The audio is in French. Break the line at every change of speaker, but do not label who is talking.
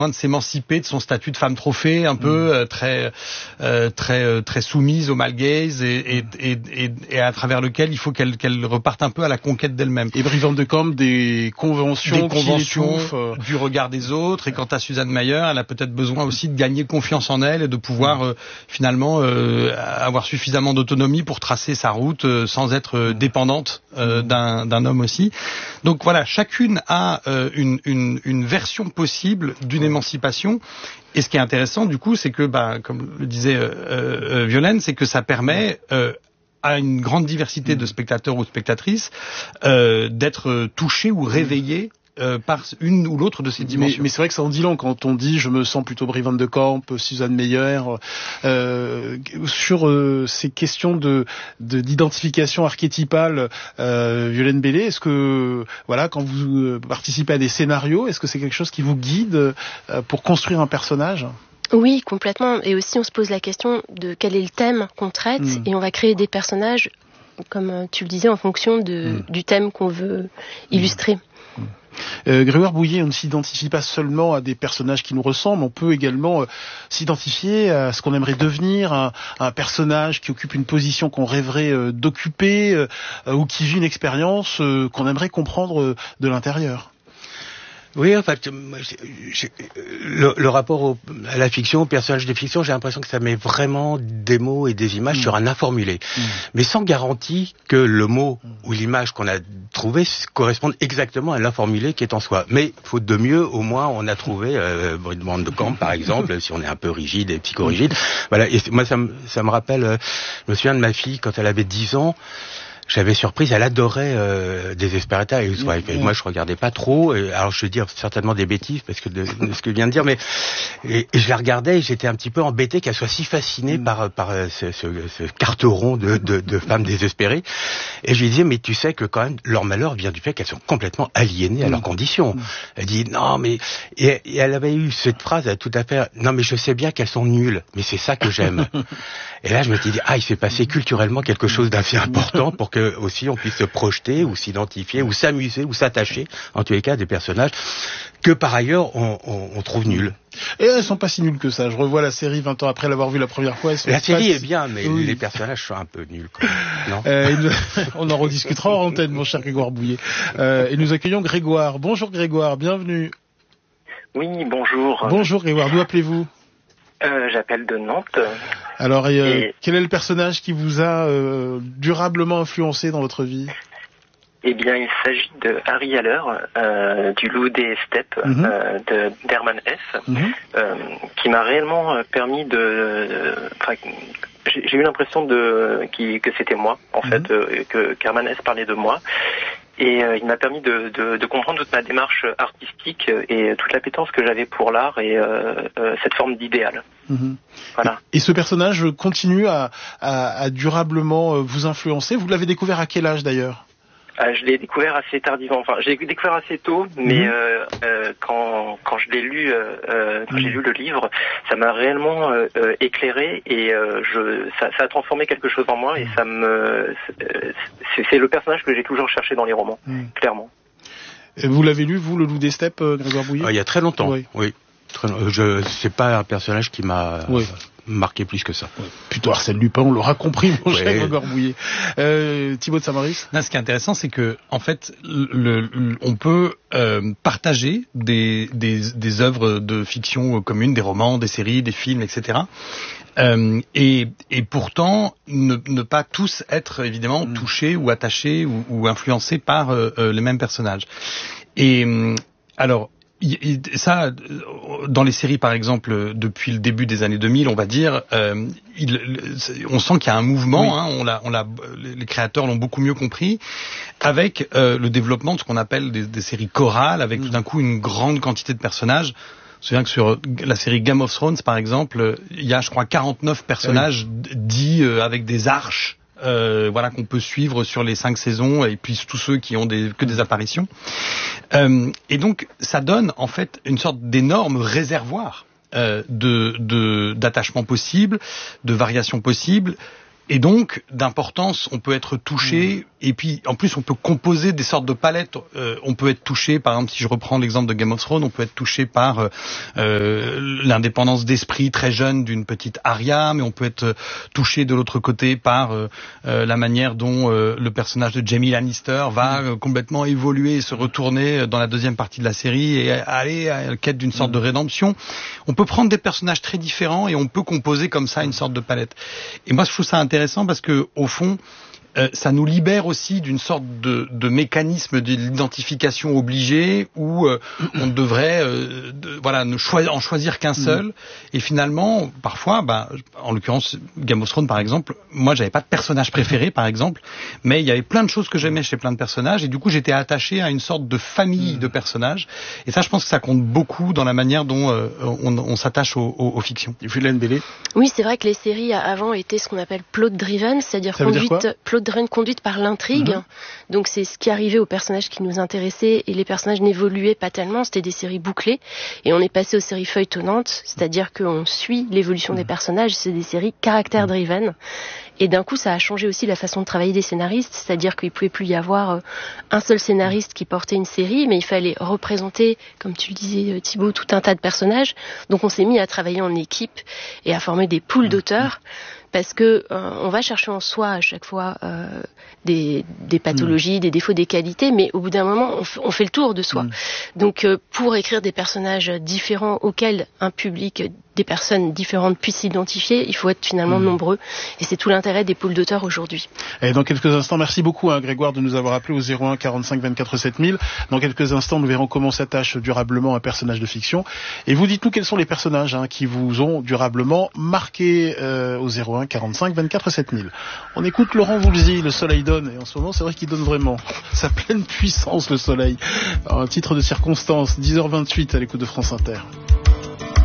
de s'émanciper de son statut de femme trophée, un peu très soumise au male gaze et à travers lequel il faut qu'elle reparte un peu à la conquête d'elle-même.
Et Brie Van de Kamp, des conventions
du regard des autres. Et quant à Suzanne Meyer, elle a peut-être besoin aussi de gagner confiance en elle et de pouvoir finalement avoir suffisamment d'autonomie pour tracer sa route sans être dépendante d'un homme aussi. Donc voilà, chacune a une version possible d'une émancipation. Et ce qui est intéressant, du coup, c'est que, comme le disait Violaine, c'est que ça permet à une grande diversité de spectateurs ou de spectatrices d'être touchés ou réveillés par une ou l'autre de ces dimensions.
Mais c'est vrai que ça en dit long quand on dit je me sens plutôt Brie Van de Kamp, Suzanne Meyer, sur ces questions d'identification archétypale. Violaine Bellé, est-ce que quand vous participez à des scénarios, est-ce que c'est quelque chose qui vous guide pour construire un personnage ?
Oui, complètement. Et aussi on se pose la question de quel est le thème qu'on traite et on va créer des personnages, comme tu le disais, en fonction du thème qu'on veut illustrer.
Grégoire Bouillet, on ne s'identifie pas seulement à des personnages qui nous ressemblent, on peut également s'identifier à ce qu'on aimerait devenir, à un personnage qui occupe une position qu'on rêverait d'occuper ou qui vit une expérience qu'on aimerait comprendre de l'intérieur.
Oui, en fait, le rapport à la fiction, au personnage de fiction, j'ai l'impression que ça met vraiment des mots et des images sur un informulé. Mais sans garantie que le mot ou l'image qu'on a trouvé corresponde exactement à l'informulé qui est en soi. Mais, faute de mieux, au moins, on a trouvé Brie Van de Kamp, par exemple, si on est un peu rigide et psychorigide. Voilà. Et moi, ça me rappelle, je me souviens de ma fille, quand elle avait 10 ans, j'avais surprise, elle adorait Desperata et Housewives. Et moi, je regardais pas trop. Alors, je veux dire certainement des bêtises parce que de ce que je viens de dire, mais et je la regardais et j'étais un petit peu embêté qu'elle soit si fascinée par ce carteron de femmes désespérées. Et je lui disais, mais tu sais que quand même leur malheur vient du fait qu'elles sont complètement aliénées à leurs conditions. Elle dit non, mais et elle avait eu cette phrase tout à fait. Non, mais je sais bien qu'elles sont nulles, mais c'est ça que j'aime. Et là, je me suis dit, il s'est passé culturellement quelque chose d'assez important pour que aussi on puisse se projeter ou s'identifier ou s'amuser ou s'attacher, en tous les cas, à des personnages que par ailleurs on trouve nuls.
Et elles sont pas si nulles que ça. Je revois la série 20 ans après l'avoir vue la première fois.
La série est bien, mais les personnages sont un peu nuls. Non.
On en rediscutera en antenne, mon cher Grégoire Bouillet. Et nous accueillons Grégoire. Bonjour Grégoire, bienvenue.
Oui, bonjour.
Bonjour Grégoire, d'où appelez-vous ?
J'appelle de Nantes.
Alors, quel est le personnage qui vous a durablement influencé dans votre vie ?
Eh bien, il s'agit de Harry Haller, du Loup des Steppes, d'Hermann Hesse, qui m'a réellement permis j'ai eu l'impression que c'était moi, en fait, qu'Hermann Hesse parlait de moi. Et il m'a permis de comprendre toute ma démarche artistique et toute l'appétence que j'avais pour l'art et cette forme d'idéal. Voilà.
Et ce personnage continue à durablement vous influencer. Vous l'avez découvert à quel âge d'ailleurs ?
Je l'ai découvert assez tardivement. Enfin, je l'ai découvert assez tôt, mais quand je l'ai lu, quand j'ai lu le livre, ça m'a réellement éclairé et ça a transformé quelque chose en moi et c'est le personnage que j'ai toujours cherché dans les romans, clairement.
Et vous l'avez lu, vous, le Loup des Steppes, Grégoire Bouillet ?
Il y a très longtemps. Oui. C'est pas un personnage qui m'a marqué plus que ça.
Plutôt Arsène Lupin, on l'aura compris, mon cher Grégoire Bouillet. Thibaut de Saint-Maurice ?
Ce qui est intéressant, c'est que en fait, on peut partager des œuvres de fiction communes, des romans, des séries, des films, etc. Et pourtant ne pas tous être évidemment touchés ou attachés ou influencés par les mêmes personnages. Et alors. Ça, dans les séries par exemple, depuis le début des années 2000, on va dire, on sent qu'il y a un mouvement. Les créateurs l'ont beaucoup mieux compris, avec le développement de ce qu'on appelle des séries chorales, avec tout d'un coup une grande quantité de personnages. Je me souviens que sur la série Game of Thrones, par exemple, il y a, je crois, 49 personnages dits avec des arches. Qu'on peut suivre sur les 5 saisons et puis tous ceux qui ont que des apparitions. Et donc ça donne en fait une sorte d'énorme réservoir d'attachement possible, de variations possibles. Et donc, d'importance, on peut être touché Et puis, en plus, on peut composer des sortes de palettes. On peut être touché, par exemple, si je reprends l'exemple de Game of Thrones, on peut être touché par l'indépendance d'esprit très jeune d'une petite Arya, mais on peut être touché de l'autre côté par la manière dont le personnage de Jaime Lannister va complètement évoluer et se retourner dans la deuxième partie de la série et aller à la quête d'une sorte de rédemption. On peut prendre des personnages très différents et on peut composer comme ça une sorte de palette. Et moi, je trouve ça intéressant parce que, au fond, ça nous libère aussi d'une sorte de mécanisme d'identification obligé où on devrait en choisir qu'un seul. Et finalement, parfois, en l'occurrence Game of Thrones par exemple, moi j'avais pas de personnage préféré par exemple, mais il y avait plein de choses que j'aimais chez plein de personnages et du coup j'étais attaché à une sorte de famille de personnages. Et ça, je pense que ça compte beaucoup dans la manière dont on s'attache aux fictions.
Violaine Bellé.
Oui, c'est vrai que les séries avant étaient ce qu'on appelle plot driven, c'est-à-dire conduite par l'intrigue. Donc c'est ce qui arrivait aux personnages qui nous intéressaient et les personnages n'évoluaient pas tellement, c'était des séries bouclées et on est passé aux séries feuilletonnantes, c'est-à-dire qu'on suit l'évolution des personnages, c'est des séries caractère driven. Et d'un coup, ça a changé aussi la façon de travailler des scénaristes, c'est-à-dire qu'il ne pouvait plus y avoir un seul scénariste qui portait une série, mais il fallait représenter, comme tu le disais Thibaut, tout un tas de personnages. Donc on s'est mis à travailler en équipe et à former des pools d'auteurs, parce que on va chercher en soi à chaque fois des pathologies, des défauts, des qualités, mais au bout d'un moment, on fait le tour de soi. Donc pour écrire des personnages différents auxquels un public, des personnes différentes puissent s'identifier, il faut être finalement nombreux, et c'est tout l'intérêt des pools d'auteurs aujourd'hui.
Et dans quelques instants, merci beaucoup Grégoire de nous avoir appelé au 01 45 24 7000. Dans quelques instants, nous verrons comment s'attache durablement un personnage de fiction. Et vous dites-nous quels sont les personnages qui vous ont durablement marqué au 01 45 24 7000. On écoute Laurent Voulzy, Le Soleil donne, et en ce moment c'est vrai qu'il donne vraiment sa pleine puissance, le soleil. Un titre de circonstance, 10h28 à l'écoute de France Inter.